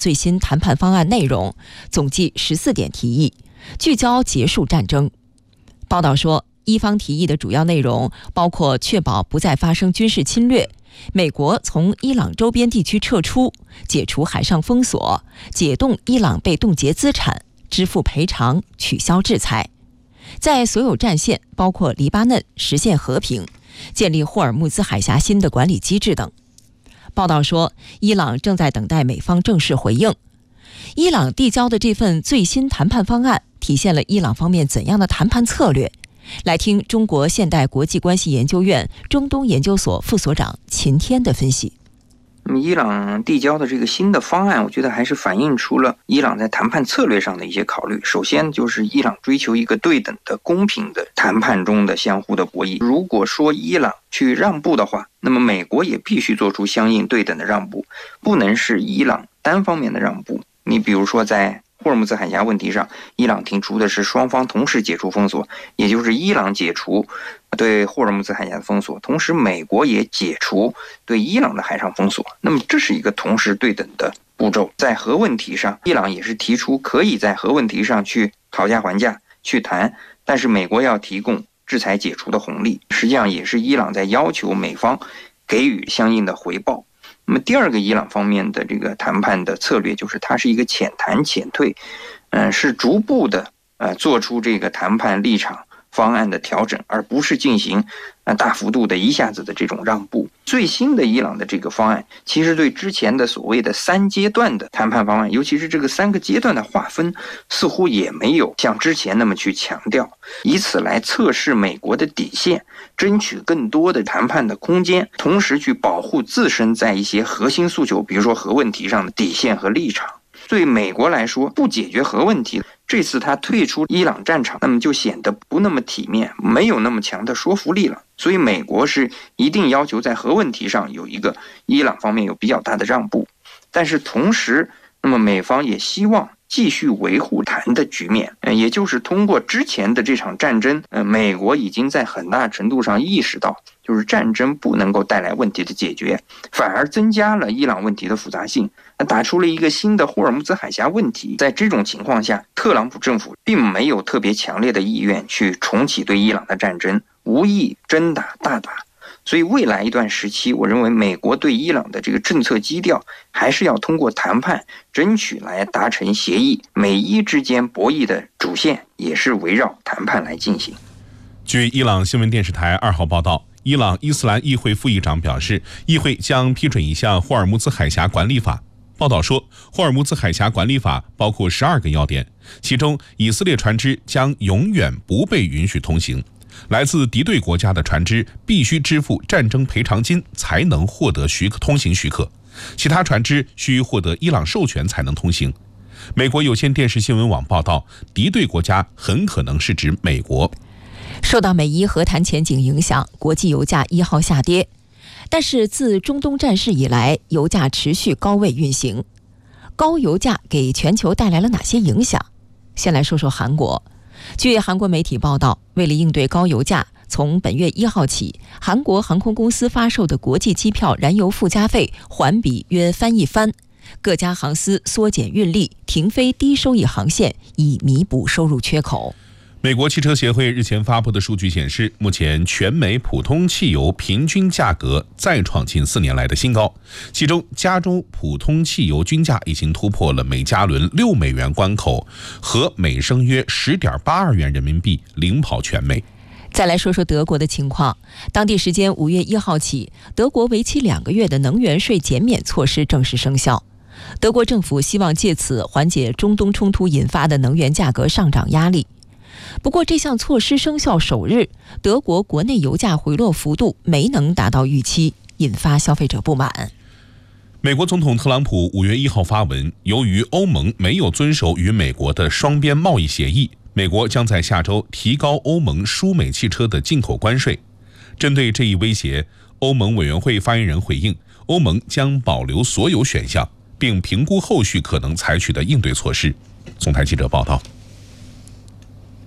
最新谈判方案内容，总计14点提议，聚焦结束战争。报道说，伊方提议的主要内容包括确保不再发生军事侵略，美国从伊朗周边地区撤出，解除海上封锁，解冻伊朗被冻结资产，支付赔偿，取消制裁，在所有战线包括黎巴嫩实现和平，建立霍尔木兹海峡新的管理机制等。报道说，伊朗正在等待美方正式回应。伊朗递交的这份最新谈判方案体现了伊朗方面怎样的谈判策略？来听中国现代国际关系研究院中东研究所副所长秦天的分析。 那么伊朗递交的这个新的方案，我觉得还是反映出了伊朗在谈判策略上的一些考虑。首先就是伊朗追求一个对等的、公平的谈判中的相互的博弈。如果说伊朗去让步的话，那么美国也必须做出相应对等的让步，不能是伊朗单方面的让步。你比如说在霍尔木兹海峡问题上，伊朗提出的是双方同时解除封锁，也就是伊朗解除对霍尔木兹海峡的封锁，同时美国也解除对伊朗的海上封锁。那么这是一个同时对等的步骤。在核问题上，伊朗也是提出可以在核问题上去讨价还价去谈，但是美国要提供制裁解除的红利，实际上也是伊朗在要求美方给予相应的回报。那么第二个伊朗方面的这个谈判的策略就是它是一个浅谈浅退，是逐步的做出这个谈判立场方案的调整，而不是进行大幅度的一下子的这种让步。最新的伊朗的这个方案其实对之前的所谓的3阶段的谈判方案，尤其是这个3个阶段的划分，似乎也没有像之前那么去强调，以此来测试美国的底线，争取更多的谈判的空间，同时去保护自身在一些核心诉求，比如说核问题上的底线和立场。对美国来说，不解决核问题，这次他退出伊朗战场，那么就显得不那么体面，没有那么强的说服力了。所以美国是一定要求在核问题上有一个伊朗方面有比较大的让步，但是同时，那么美方也希望继续维护谈的局面，也就是通过之前的这场战争，美国已经在很大程度上意识到，就是战争不能够带来问题的解决，反而增加了伊朗问题的复杂性，打出了一个新的霍尔木兹海峡问题。在这种情况下，特朗普政府并没有特别强烈的意愿去重启对伊朗的战争，无意真打大打。所以未来一段时期，我认为美国对伊朗的这个政策基调还是要通过谈判争取来达成协议，美伊之间博弈的主线也是围绕谈判来进行。 据伊朗新闻电视台2号报道，伊朗伊斯兰议会副议长表示，议会将批准一项霍尔木兹海峡管理法。报道说，霍尔木兹海峡管理法包括12个要点，其中以色列船只将永远不被允许通行，来自敌对国家的船只必须支付战争赔偿金才能获得通行许可，其他船只需获得伊朗授权才能通行。美国有线电视新闻网报道，敌对国家很可能是指美国。 受到美伊和谈前景影响，国际油价1号下跌。但是自中东战事以来，油价持续高位运行。高油价给全球带来了哪些影响？先来说说韩国。据韩国媒体报道，为了应对高油价，从本月1号起，韩国航空公司发售的国际机票燃油附加费环比约翻一番，各家航司缩减运力，停飞低收益航线，以弥补收入缺口。 美国汽车协会日前发布的数据显示，目前全美普通汽油平均价格再创近4年来的新高，其中加州普通汽油均价已经突破了每加仑6美元关口，和每升约10.82元人民币，领跑全美。 再来说说德国的情况。当地时间5月1号起，德国为期2个月的能源税减免措施正式生效。德国政府希望借此缓解中东冲突引发的能源价格上涨压力。不过这项措施生效首日，德国国内油价回落幅度没能达到预期，引发消费者不满。 美国总统特朗普5月1号发文，由于欧盟没有遵守与美国的双边贸易协议，美国将在下周提高欧盟输美汽车的进口关税。针对这一威胁，欧盟委员会发言人回应，欧盟将保留所有选项，并评估后续可能采取的应对措施。总台记者报道。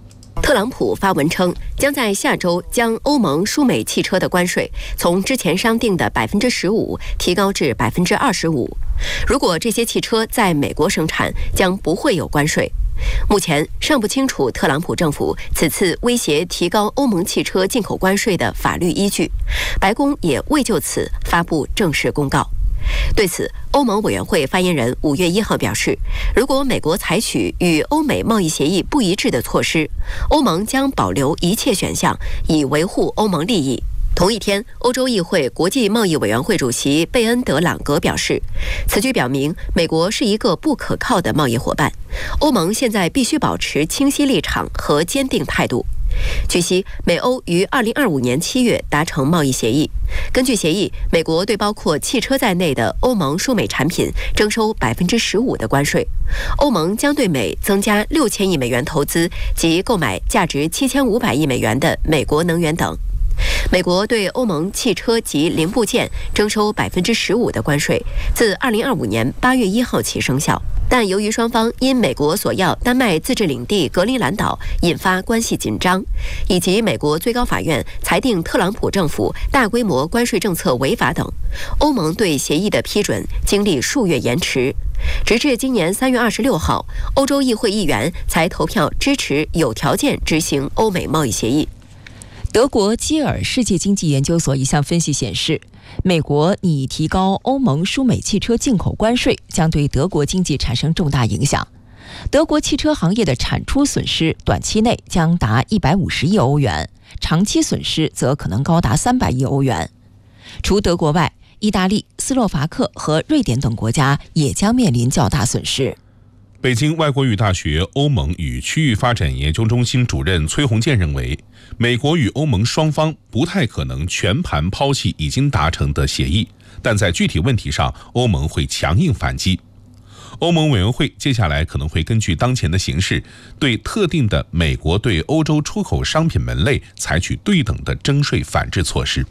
特朗普发文称，将在下周将欧盟输美汽车的关税从之前商定的15%提高至25%。如果这些汽车在美国生产，将不会有关税。目前尚不清楚特朗普政府此次威胁提高欧盟汽车进口关税的法律依据，白宫也未就此发布正式公告。对此，欧盟委员会发言人5月1号表示，如果美国采取与欧美贸易协议不一致的措施，欧盟将保留一切选项，以维护欧盟利益。同一天，欧洲议会国际贸易委员会主席贝恩德朗格表示，此举表明美国是一个不可靠的贸易伙伴，欧盟现在必须保持清晰立场和坚定态度。据悉，美欧于2025年7月达成贸易协议。根据协议，美国对包括汽车在内的欧盟输美产品征收15%的关税。欧盟将对美增加6000亿美元投资及购买价值7500亿美元的美国能源等。美国对欧盟汽车及零部件征收15%的关税，自2025年8月1号起生效。但由于双方因美国索要丹麦自治领地格陵兰岛引发关系紧张，以及美国最高法院裁定特朗普政府大规模关税政策违法等，欧盟对协议的批准经历数月延迟，直至今年3月26号，欧洲议会议员才投票支持有条件执行欧美贸易协议。 德国基尔世界经济研究所一项分析显示，美国拟提高欧盟输美汽车进口关税将对德国经济产生重大影响。德国汽车行业的产出损失短期内将达150亿欧元，长期损失则可能高达300亿欧元。除德国外，意大利、斯洛伐克和瑞典等国家也将面临较大损失。 北京外国语大学欧盟与区域发展研究中心主任崔洪建认为，美国与欧盟双方不太可能全盘抛弃已经达成的协议，但在具体问题上，欧盟会强硬反击。欧盟委员会接下来可能会根据当前的形势，对特定的美国对欧洲出口商品门类采取对等的征税反制措施。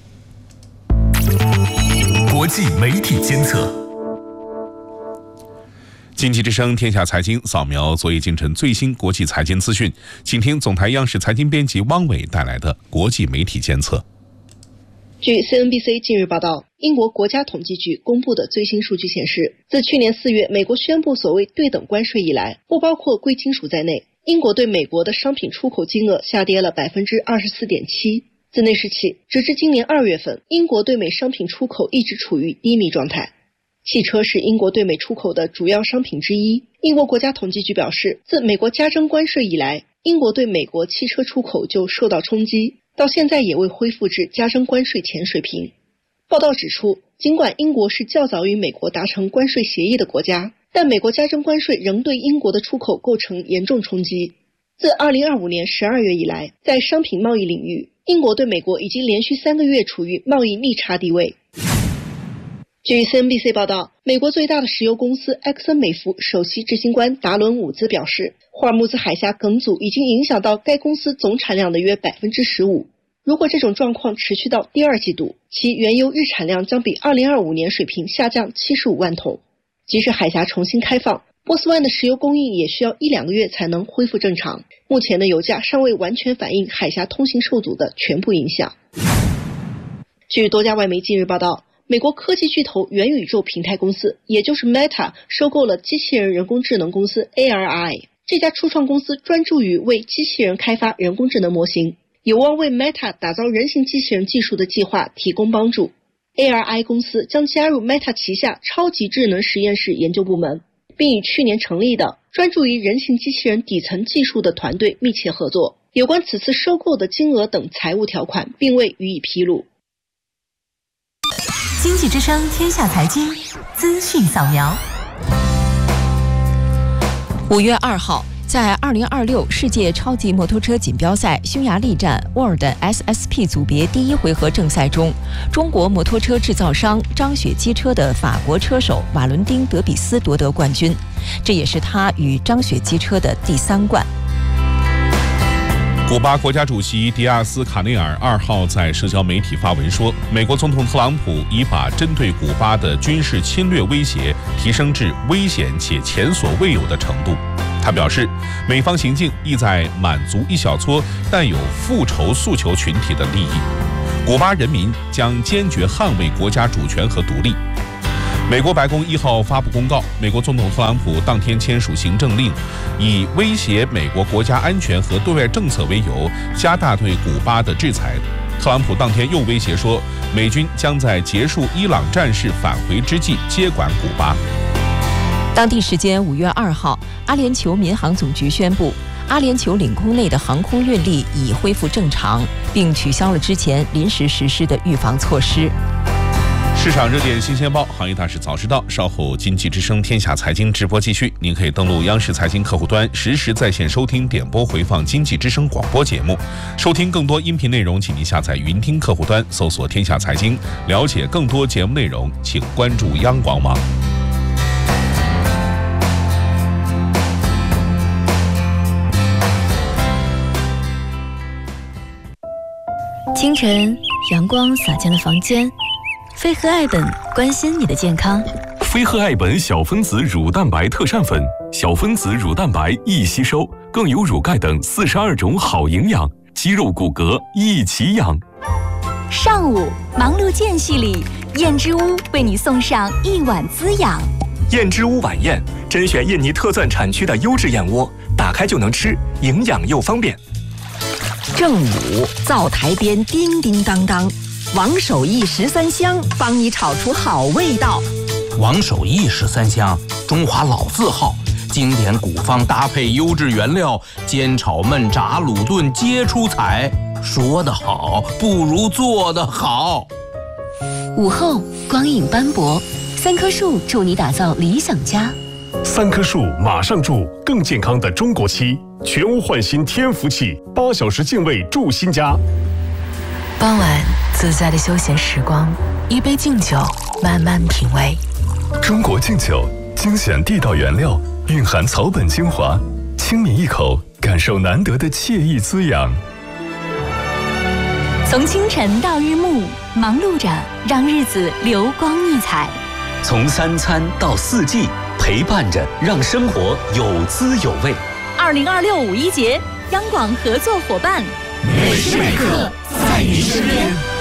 国际媒体监测。 经济之声天下财经扫描昨夜今晨最新国际财经资讯，请听总台央视财经编辑汪伟带来的国际媒体监测。 据 CNBC 近日报道，英国国家统计局公布的最新数据显示，自去年4月美国宣布所谓对等关税以来，不包括贵金属在内，英国对美国的商品出口金额下跌了 24.7%。自那时起，直至今年2月份，英国对美商品出口一直处于低迷状态。汽车是英国对美出口的主要商品之一。英国国家统计局表示，自美国加征关税以来，英国对美国汽车出口就受到冲击，到现在也未恢复至加征关税前水平。报道指出，尽管英国是较早与美国达成关税协议的国家，但美国加征关税仍对英国的出口构成严重冲击。自2025年12月以来，在商品贸易领域，英国对美国已经连续3个月处于贸易逆差地位。据 CNBC 报道，美国最大的石油公司埃克森美孚首席执行官达伦·伍兹表示，霍尔木兹海峡梗阻已经影响到该公司总产量的约 15%。如果这种状况持续到第2季度，其原油日产量将比2025年水平下降75万桶。即使海峡重新开放，波斯湾的石油供应也需要1-2个月才能恢复正常。目前的油价尚未完全反映海峡通行受阻的全部影响。据多家外媒近日报道，美国科技巨头元宇宙平台公司，也就是 Meta 收购了机器人人工智能公司 ARI。这家初创公司专注于为机器人开发人工智能模型，有望为 Meta 打造人形机器人技术的计划提供帮助。ARI 公司将加入 Meta 旗下超级智能实验室研究部门，并与去年成立的专注于人形机器人底层技术的团队密切合作。有关此次收购的金额等财务条款并未予以披露。 经济之声天下财经资讯扫描。 5月2号，在2026世界超级摩托车锦标赛匈牙利站沃尔登 SSP 组别第1回合正赛中，中国摩托车制造商张雪机车的法国车手瓦伦丁·德比斯夺得冠军，这也是他与张雪机车的第3冠。 古巴国家主席迪亚斯卡内尔2号在社交媒体发文说，美国总统特朗普已把针对古巴的军事侵略威胁提升至危险且前所未有的程度。 他表示，美方行径意在满足一小撮带有复仇诉求群体的利益，古巴人民将坚决捍卫国家主权和独立。美国白宫1号发布公告，美国总统特朗普当天签署行政令，以威胁美国国家安全和对外政策为由，加大对古巴的制裁。特朗普当天又威胁说，美军将在结束伊朗战事返回之际接管古巴。 当地时间5月2号，阿联酋民航总局宣布，阿联酋领空内的航空运力已恢复正常，并取消了之前临时实施的预防措施。 市场热点新鲜报，行业大事早知道。稍后经济之声天下财经直播继续，您可以登录央视财经客户端，实时在线收听点播回放经济之声广播节目。收听更多音频内容，请您下载云听客户端，搜索天下财经。了解更多节目内容，请关注央广网。 清晨，阳光洒进了房间。飞鹤爱本关心你的健康。 飞鹤爱本小分子乳蛋白特膳粉，小分子乳蛋白易吸收，更有乳钙等42种好营养，肌肉骨骼一起养。 上午忙碌间隙里，燕之屋为你送上一碗滋养。 燕之屋晚宴甄选印尼特钻产区的优质燕窝，打开就能吃，营养又方便。 正午灶台边叮叮当当，王守义13香帮你炒出好味道。 王守义13香，中华老字号，经典古方搭配优质原料，煎炒焖炸卤炖皆出彩。说得好，不如做得好。 午后光影斑驳，3棵树助你打造理想家。 3棵树马上住更健康的中国漆，全屋焕新天福气，8小时净味住新家。 傍晚自在的休闲时光，一杯敬酒，慢慢品味。 中国敬酒精选地道原料，蕴含草本精华，轻抿一口，感受难得的惬意滋养。 从清晨到日暮，忙碌着让日子流光溢彩； 从3餐到4季，陪伴着让生活有滋有味。 2026五一节，央广合作伙伴， 每时每刻在您身边。